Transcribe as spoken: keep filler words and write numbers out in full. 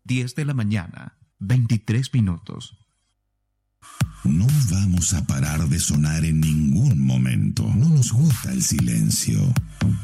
diez de la mañana, veintitrés minutos. No vamos a parar de sonar en ningún momento. No nos gusta el silencio.